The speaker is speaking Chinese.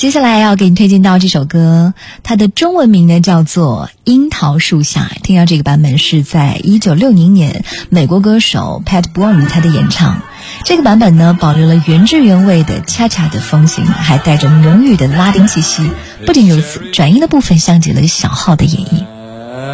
接下来要给你推荐到这首歌，它的中文名呢叫做《樱桃树下》。听到这个版本是在1960年美国歌手 Pat Boone 他的演唱。这个版本呢保留了原汁原味的恰恰的风情，还带着浓郁的拉丁气息。不仅如此，转音的部分像极了小号的演绎。